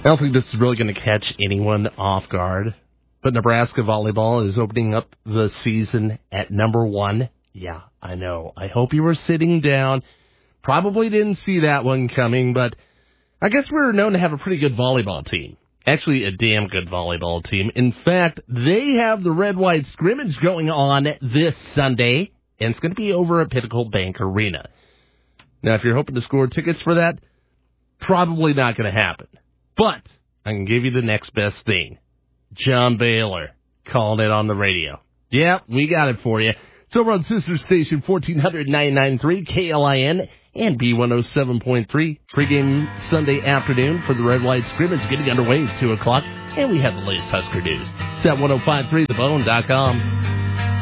don't think this is really going to catch anyone off guard, but Nebraska volleyball is opening up the season at number 1. Yeah, I know. I hope you were sitting down. Probably didn't see that one coming, but I guess we're known to have a pretty good volleyball team. Actually, a damn good volleyball team. In fact, they have the red-white scrimmage going on this Sunday, and it's going to be over at Pinnacle Bank Arena. Now, if you're hoping to score tickets for that, probably not going to happen. But I can give you the next best thing. John Baylor calling it on the radio. Yeah, we got it for you. It's over on Sister Station 1499.3 KLIN and B107.3. Pregame Sunday afternoon for the red-white scrimmage getting underway at 2 o'clock. And we have the latest Husker news. It's at 1053thebone.com.